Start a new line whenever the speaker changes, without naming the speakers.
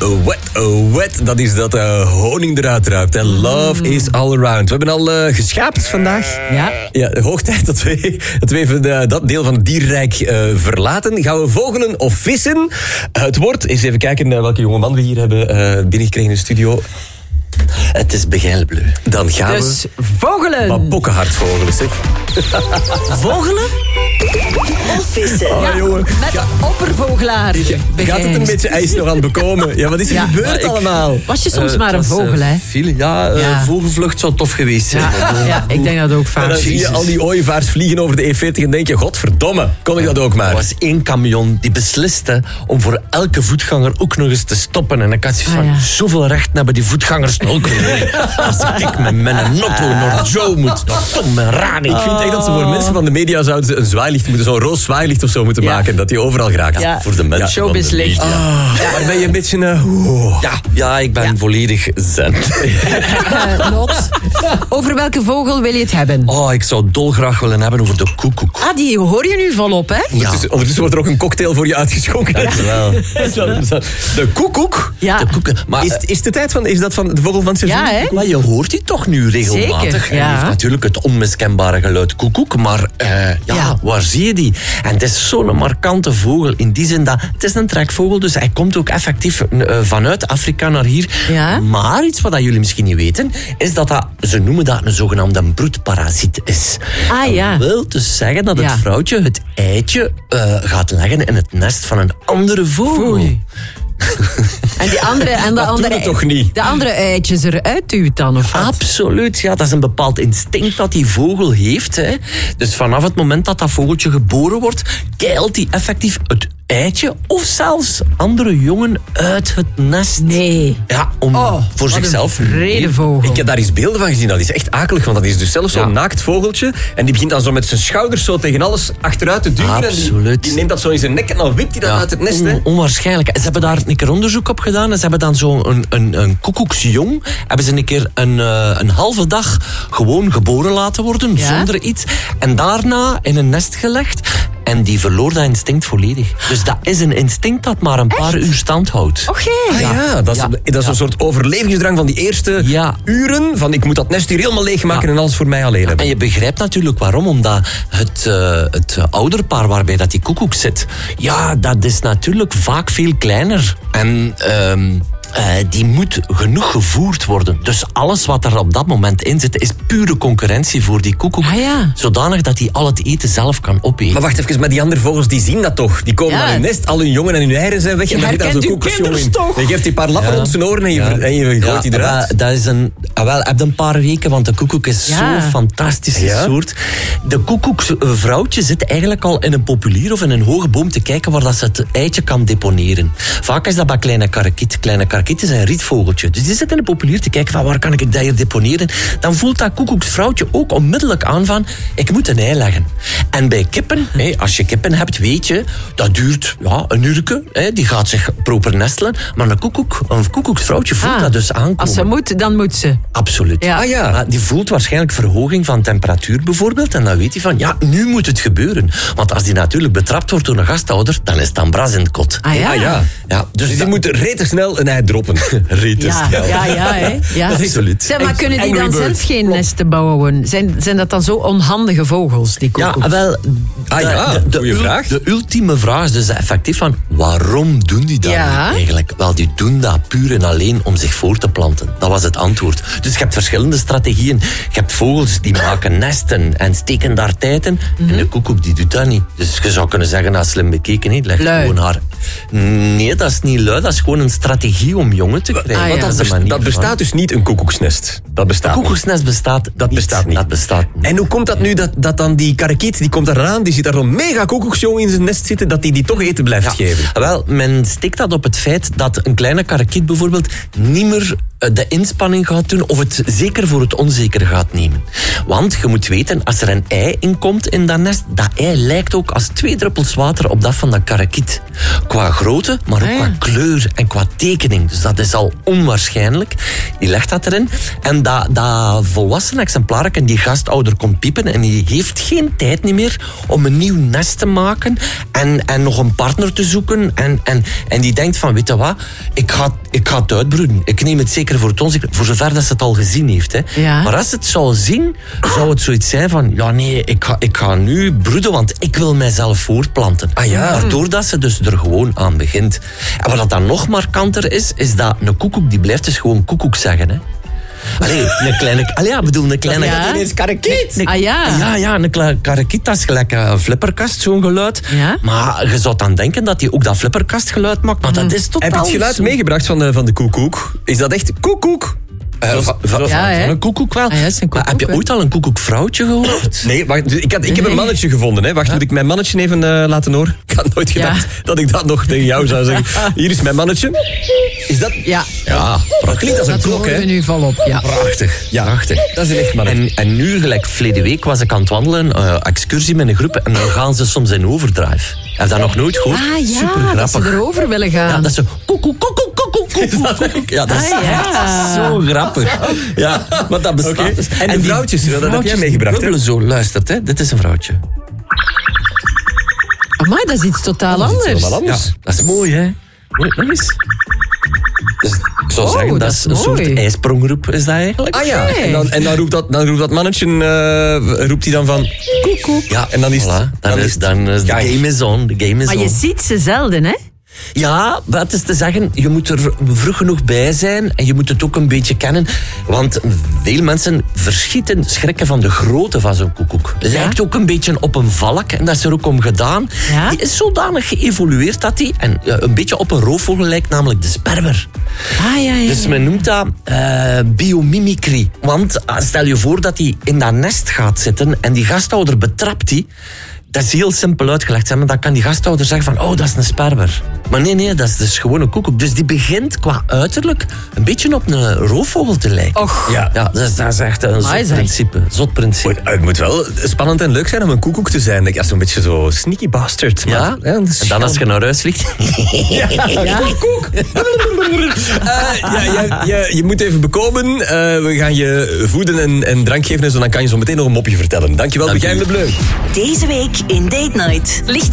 wet. Dat is dat honing eruit ruikt. Love is all around. We hebben al geschaapt vandaag. Ja, hoog tijd dat we even dat deel van het dierrijk verlaten. Gaan we vogelen of vissen? Het woord, eens even kijken welke jongeman we hier hebben binnengekregen in de studio.
Het is Begijnbleu.
Dan gaan we...
Dus vogelen.
Maar pokkenhard vogelen, zeg.
Vogelen?
Of vissen.
Ja,
jongen.
met de oppervogelaar.
Gaat het een beetje ijs nog aan het bekomen? Ja, wat is er gebeurd allemaal?
Was je soms maar een vogel, hè?
Vogelvlucht zou tof geweest zijn.
Ja, ik denk dat ook vaak.
En dan zie je al die ooievaars vliegen over de E40 en denk je, godverdomme, kon ik dat ook maar?
Er was 1 camion die besliste om voor elke voetganger ook nog eens te stoppen. En ik had zoiets van, zoveel recht hebben die voetgangers ook. Als ik met mijn notto naar Joe moet, naar Tom en Rani.
Ik vind echt dat ze voor mensen van de media zouden een zwaailicht moeten, zo'n roos zwaailicht of zo moeten maken. Dat die overal geraakt.
Ja.
Voor de mensen
Showbizlicht.
van de media.
Maar ben je een beetje...
Ja, ik ben volledig zen.
Not. Over welke vogel wil je het hebben?
Oh, ik zou dolgraag willen hebben over de koekoek.
Ah, die hoor je nu volop, hè?
Ondertussen wordt er ook een cocktail voor je uitgeschonken.
Wel.
De koekoek.
Ja.
De koeken. Maar
Is dat van de vogel van het seizoen?
Ja, hè?
maar je hoort die toch nu regelmatig.
Zeker,
Hij heeft natuurlijk het onmiskenbare geluid koekoek, maar waar zie je die? En het is zo'n markante vogel in die zin dat het is een trekvogel, dus hij komt ook effectief vanuit Afrika naar hier.
Ja.
Maar iets wat jullie misschien niet weten, is dat ze noemen dat een zogenaamde broedparasiet is.
Ah,
Dat wil dus zeggen dat het vrouwtje het eitje gaat leggen in het nest van een andere vogel.
Oei. En die andere,
toch niet?
De andere eitjes eruit duwt dan, of wat?
Absoluut, ja. Dat is een bepaald instinct dat die vogel heeft. Hè. Dus vanaf het moment dat vogeltje geboren wordt, keilt hij effectief het eitje of zelfs andere jongen uit het nest.
Nee.
Ja, om voor zichzelf...
Vredevogel.
Ik heb daar eens beelden van gezien. Dat is echt akelig, want dat is dus zelfs zo'n naakt vogeltje. En die begint dan zo met zijn schouders zo tegen alles achteruit te duwen.
Absoluut.
En die neemt dat zo in zijn nek en dan wipt hij dat uit het nest. Hè.
Onwaarschijnlijk. Ze hebben daar een keer onderzoek op gedaan. En ze hebben dan zo'n een koekoeksjong... hebben ze een keer een halve dag gewoon geboren laten worden. Zonder iets. En daarna in een nest gelegd. En die verloor dat instinct volledig. Dus dat is een instinct dat maar een paar uur stand houdt.
Oké.
Dat is een soort overlevingsdrang van die eerste uren. Van ik moet dat nest hier helemaal leegmaken en alles voor mij alleen hebben.
En je begrijpt natuurlijk waarom. Omdat het ouderpaar waarbij dat die koekoek zit... Ja, dat is natuurlijk vaak veel kleiner. En... die moet genoeg gevoerd worden. Dus alles wat er op dat moment in zit, is pure concurrentie voor die koekoek. Zodanig dat hij al het eten zelf kan opeten.
Maar wacht even, maar die andere vogels die zien dat toch? Die komen naar hun nest, al hun jongen en hun eieren zijn weg. En dan zit daar zo'n koekoeksjongen in. Je geeft die paar lappen rond zijn oren en je gooit die eruit.
Dat is heb een paar weken, want de koekoek is zo'n fantastische soort. De koekoeksvrouwtje zit eigenlijk al in een populier of in een hoge boom te kijken waar dat ze het eitje kan deponeren. Vaak is dat bij kleine karakiet. Kleine karakiet is een rietvogeltje. Dus die zit in een populier te kijken van waar kan ik dat hier deponeren. Dan voelt dat koekoeksvrouwtje ook onmiddellijk aan van ik moet een ei leggen. En bij kippen, als je kippen hebt, weet je, dat duurt een uurtje. Die gaat zich proper nestelen. Maar een koekoeksvrouwtje voelt dat dus aankomen.
Als ze moet, dan moet ze.
Absoluut.
Ja.
Die voelt waarschijnlijk verhoging van temperatuur bijvoorbeeld. En dan weet hij van, nu moet het gebeuren. Want als die natuurlijk betrapt wordt door een gasthouder, dan is het dan bras in het kot.
Dus die moet redelijk snel een ei droppen.
Absoluut.
Zeg, maar kunnen die dan zelf geen nesten bouwen? Zijn dat dan zo onhandige vogels, die koekoek?
Goeie vraag. De ultieme vraag is dus effectief van, waarom doen die dat eigenlijk? Wel, die doen dat puur en alleen om zich voor te planten. Dat was het antwoord. Dus je hebt verschillende strategieën. Je hebt vogels die maken nesten en steken daar tijd in. En de koekoek die doet dat niet. Dus je zou kunnen zeggen, slim bekeken, niet. Legt gewoon haar... Nee, dat is niet lui. Dat is gewoon een strategie om jongen te krijgen.
Dat bestaat dus niet, een koekoeksnest. Dat bestaat
een koekoeksnest bestaat
dat
niet.
Bestaat niet.
Dat bestaat niet.
En hoe komt dat nu dat dan die karakiet, die komt eraan, die ziet daar zo'n mega koekoeksjongen in zijn nest zitten, dat die toch eten blijft geven?
Wel, men steekt dat op het feit dat een kleine karakiet bijvoorbeeld niet meer de inspanning gaat doen of het zeker voor het onzeker gaat nemen. Want je moet weten, als er een ei in komt in dat nest, dat ei lijkt ook als 2 druppels water op dat van dat karakiet. Qua grootte, maar ook qua kleur en qua tekening. Dus dat is al onwaarschijnlijk. Die legt dat erin. En dat volwassen exemplaar, en die gastouder komt piepen en die heeft geen tijd niet meer om een nieuw nest te maken en nog een partner te zoeken. En die denkt van, weet je wat, ik ga het uitbroeden. Ik neem het zeker voor het onzeker, voor zover dat ze het al gezien heeft. Hè.
Ja.
Maar als het zou zien, zou het zoiets zijn van, ja nee, ik ga nu broeden, want ik wil mijzelf voortplanten. Waardoor dat ze dus er gewoon aan begint. En wat dan nog markanter is dat een koekoek, die blijft dus gewoon koekoek zeggen, hè. Een kleine... een kleine...
Ja.
Dat is karakiet.
Ja, een kleine karakiet, dat is gelijk een flipperkast, zo'n geluid.
Ja.
Maar je zou dan denken dat hij ook dat flipperkastgeluid maakt, maar dat is totaal...
Heb je het geluid meegebracht van de koekoek? Is dat echt koekoek?
Van een koekoek wel.
Ah, ja, is een koekoek,
heb je ooit al een koekoekvrouwtje gehoord?
Nee, wacht, ik heb een mannetje gevonden. Hè. Wacht, moet ik mijn mannetje even laten horen? Ik had nooit gedacht dat ik dat nog tegen jou zou zeggen. Hier is mijn mannetje. Is dat...
Ja.
Ja,
Dat klinkt als een
Dat
klok,
horen we
hè?
nu volop. Ja.
prachtig.
Ja,
Prachtig.
dat is een echt mannetje.
En nu, gelijk verleden week, was ik aan het wandelen, excursie met een groep, en dan gaan ze soms in overdrive. Heb je dat nog nooit gehoord? Super grappig.
Dat ze erover willen gaan.
Ja, dat is zo... Koekoek, koekoek, koekoek, koekoek. Ja, dat is echt zo grappig. Ja, maar dat bestaat.
Oké.
Dus.
En de
die
vrouwtjes, dat heb jij
vrouwtjes
meegebracht, hè?
bubbelen zo, luistert, hè. Dit is een vrouwtje.
Amai, dat is iets totaal
Dat is iets
anders.
helemaal anders.
Ja, dat is mooi, hè. Moet ik nog eens? Dus ik zou zeggen,
dat
dat
is
is een soort
mooi.
ijsprongroep, is dat eigenlijk?
Ah ja,
Oké.
en dan roept dat mannetje, roept hij dan van... Koekoek.
Ja,
En dan is het...
voilà. Dan is de
Kijk.
game is on. De game is
Maar
on.
je ziet ze zelden, hè?
Ja, wat is te zeggen, je moet er vroeg genoeg bij zijn en je moet het ook een beetje kennen. Want veel mensen verschieten, schrikken van de grootte van zo'n koekoek. Lijkt ook een beetje op een valk en dat is er ook om gedaan.
Ja?
Die is zodanig geëvolueerd dat die en een beetje op een roofvogel lijkt, namelijk de sperwer.
Ja.
Dus men noemt dat biomimicry. Want stel je voor dat hij in dat nest gaat zitten en die gasthouder betrapt die. Dat is heel simpel uitgelegd. Zeg maar, dan kan die gasthouder zeggen van, oh, dat is een sperwer. Maar nee, dat is dus gewoon een koekoek. Dus die begint qua uiterlijk een beetje op een roofvogel te lijken.
Och.
Ja.
Dus dat is echt een
Amai,
zot principe. Zot principe.
Het moet wel spannend en leuk zijn om een koekoek te zijn. Ja, zo'n beetje zo sneaky bastard. Maar,
Ja?
dat is
En dan als je naar huis vliegt.
Koekoek. Je moet even bekomen. We gaan je voeden en drank geven en zo. Dan kan je zo meteen nog een mopje vertellen. Dankjewel, Begijn Le Bleu.
Deze week in Date Night. Licht